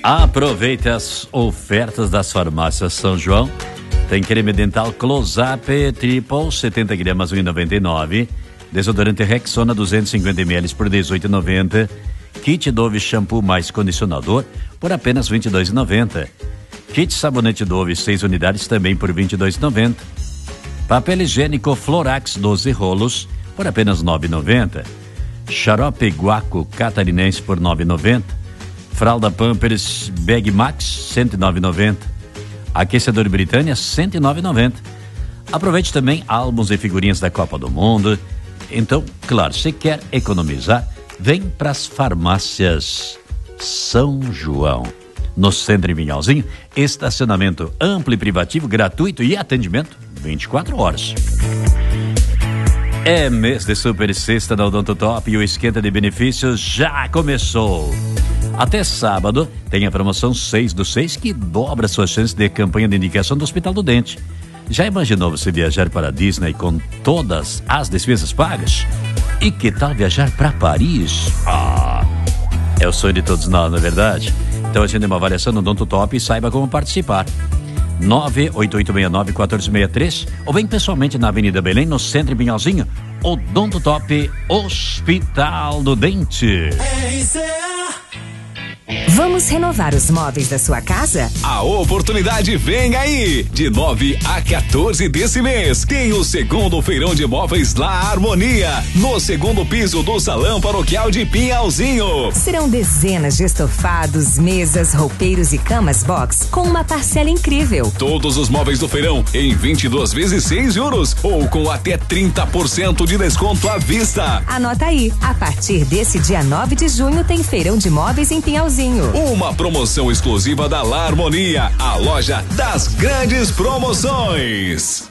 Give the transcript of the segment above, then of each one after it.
Aproveite as ofertas das farmácias São João. Tem creme dental Close-Up Triple 70 gramas 1,99. Desodorante Rexona 250 ml por 18,90. Kit Dove shampoo mais condicionador por apenas 22,90. Kit sabonete Dove 6 unidades também por 22,90. Papel higiênico Florax 12 rolos por apenas 9,90. Xarope Guaco catarinense por 9,90. Fralda Pampers Bag Max 109,90. Aquecedor Britânia 109,90. Aproveite também álbuns e figurinhas da Copa do Mundo. Então, claro, se quer economizar, vem para as farmácias São João. No centro em Minhalzinho, estacionamento amplo e privativo, gratuito e atendimento 24 horas. É mês de super sexta da Odonto Top e o esquenta de benefícios já começou. Até sábado tem a promoção 6 do 6 que dobra suas chances de campanha de indicação do Hospital do Dente. Já imaginou você viajar para a Disney com todas as despesas pagas? E que tal viajar para Paris? É o sonho de todos nós, não é verdade? Então agende uma avaliação no Odonto Top e saiba como participar. 98869-1463 ou vem pessoalmente na Avenida Belém, no centro de Minhalzinho. Odonto Top Hospital do Dente. Vamos renovar os móveis da sua casa? A oportunidade vem aí! De 9 a 14 desse mês, tem o segundo feirão de móveis La Harmonia, no segundo piso do Salão Paroquial de Pinhalzinho. Serão dezenas de estofados, mesas, roupeiros e camas box com uma parcela incrível. Todos os móveis do feirão em 22 vezes 6 juros ou com até 30% de desconto à vista. Anota aí, a partir desse dia 9 de junho tem feirão de móveis em Pinhalzinho. Uma promoção exclusiva da La Harmonia, a loja das grandes promoções.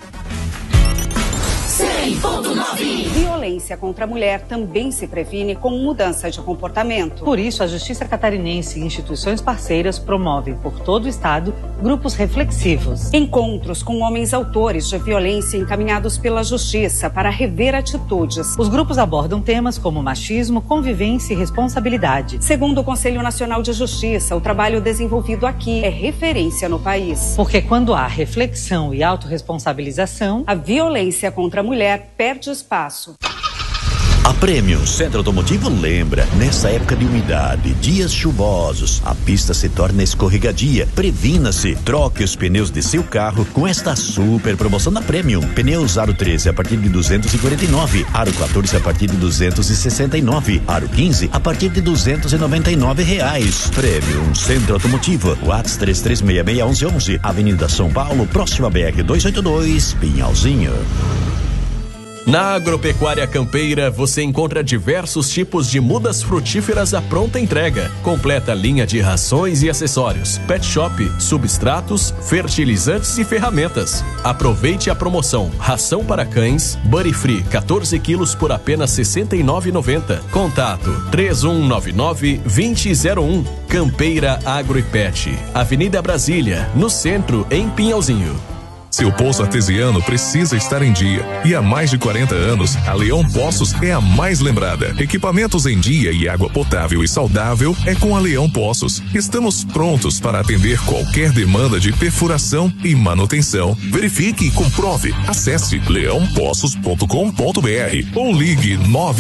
100.9. Violência contra a mulher também se previne com mudança de comportamento. Por isso, a Justiça Catarinense e instituições parceiras promovem por todo o estado grupos reflexivos. Encontros com homens autores de violência encaminhados pela Justiça para rever atitudes. Os grupos abordam temas como machismo, convivência e responsabilidade. Segundo o Conselho Nacional de Justiça, o trabalho desenvolvido aqui é referência no país. Porque quando há reflexão e autorresponsabilização, a violência contra a mulher perde espaço. A Premium Centro Automotivo lembra, nessa época de umidade, dias chuvosos, a pista se torna escorregadia. Previna-se, troque os pneus de seu carro com esta super promoção da Premium. Pneus Aro 13 a partir de 249, Aro 14 a partir de 269, Aro 15 a partir de R$299. Premium Centro Automotivo, WhatsApp 33661111, Avenida São Paulo, próxima BR 282, Pinhalzinho. Na Agropecuária Campeira você encontra diversos tipos de mudas frutíferas à pronta entrega, completa linha de rações e acessórios, pet shop, substratos, fertilizantes e ferramentas. Aproveite a promoção Ração para Cães Buddy Free 14 quilos por apenas R$ 69,90. Contato 3199-2001. Campeira Agro e Pet, Avenida Brasília, no centro, em Pinhalzinho. Seu poço artesiano precisa estar em dia. E há mais de 40 anos, a Leão Poços é a mais lembrada. Equipamentos em dia e água potável e saudável é com a Leão Poços. Estamos prontos para atender qualquer demanda de perfuração e manutenção. Verifique e comprove. Acesse leãopoços.com.br ou ligue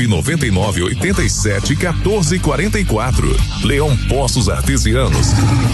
999-87-1444. Leão Poços Artesianos.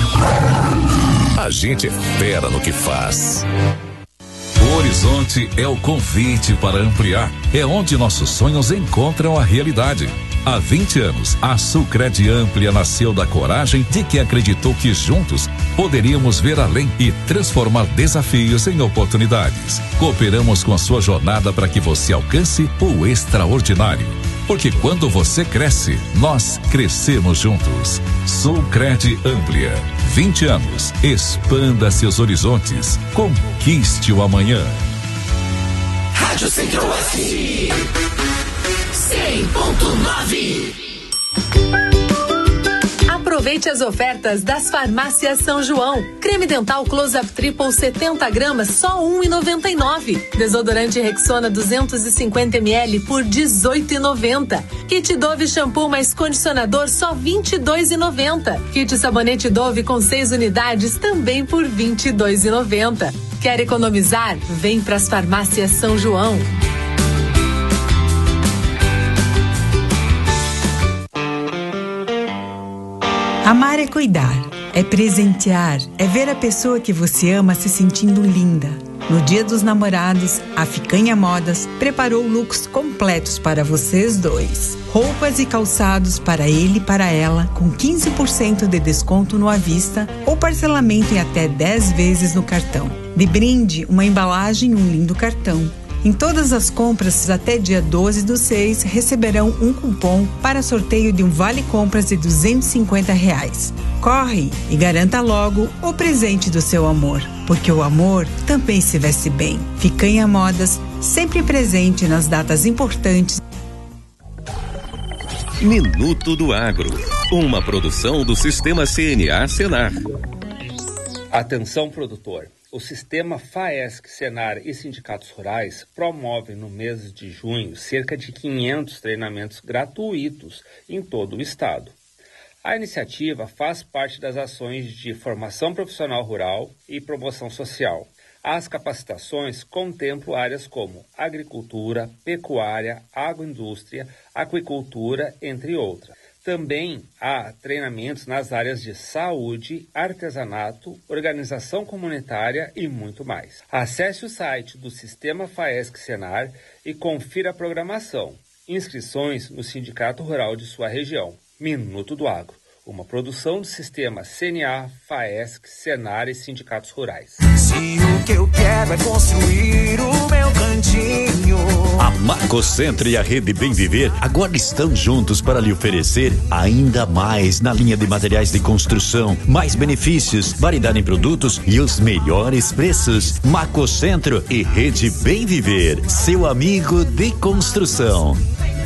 A gente é fera no que faz. O Horizonte é o convite para ampliar. É onde nossos sonhos encontram a realidade. Há 20 anos, a Sulcred Amplia nasceu da coragem de quem acreditou que juntos poderíamos ver além e transformar desafios em oportunidades. Cooperamos com a sua jornada para que você alcance o extraordinário. Porque quando você cresce, nós crescemos juntos. Sulcred Amplia. 20 anos. Expanda seus horizontes. Conquiste o amanhã. Rádio Centro-Oeste 100.9. Aproveite as ofertas das farmácias São João. Creme dental Close-Up Triple 70 gramas, só R$1,99. Desodorante Rexona 250 ml por R$18,90. Kit Dove shampoo mais condicionador, só R$22,90. Kit sabonete Dove com 6 unidades, também por R$22,90. Quer economizar? Vem pras farmácias São João. Amar é cuidar, é presentear, é ver a pessoa que você ama se sentindo linda. No Dia dos Namorados, a Ficanha Modas preparou looks completos para vocês dois. Roupas e calçados para ele e para ela, com 15% de desconto no à vista ou parcelamento em até 10 vezes no cartão. De brinde, uma embalagem e um lindo cartão. Em todas as compras até dia 12/6 receberão um cupom para sorteio de um vale-compras de R$250. Corre e garanta logo o presente do seu amor, porque o amor também se veste bem. Ficanha Modas, sempre presente nas datas importantes. Minuto do Agro, uma produção do Sistema CNA Senar. Atenção, produtor. O Sistema FAESC, Senar e Sindicatos Rurais promovem no mês de junho cerca de 500 treinamentos gratuitos em todo o estado. A iniciativa faz parte das ações de formação profissional rural e promoção social. As capacitações contemplam áreas como agricultura, pecuária, agroindústria, aquicultura, entre outras. Também há treinamentos nas áreas de saúde, artesanato, organização comunitária e muito mais. Acesse o site do Sistema FAESC Senar e confira a programação. Inscrições no Sindicato Rural de sua região. Minuto do Agro, uma produção do Sistema CNA, FAESC, Senar e Sindicatos Rurais. Se o que eu quero é construir o meu cantinho. A Macocentro e a Rede Bem Viver agora estão juntos para lhe oferecer ainda mais na linha de materiais de construção, mais benefícios, variedade em produtos e os melhores preços. Macocentro e Rede Bem Viver, seu amigo de construção.